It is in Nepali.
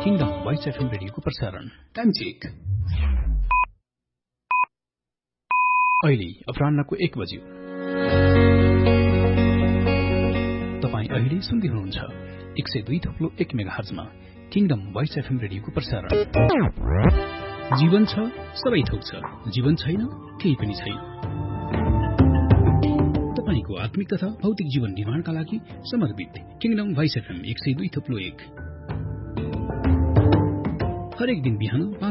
किङडम भोइस एफएम रेडियोको प्रसारण। Time check. अहिले अपराह्नको 1 बज्यो। तपाईँ अहिले सुन्दै हुनुहुन्छ 102.1 मेगाहर्जमा किङडम भोइस एफएम रेडियोको प्रसारण। जीवन छ सबै थोक छ, जीवन छैन केही पनि छैन। तपाईको आत्मिक तथा भौतिक जीवन निर्माणका लागि समर्पित किङडम भोइस एफएम 102.1 हरेक दिन बिहान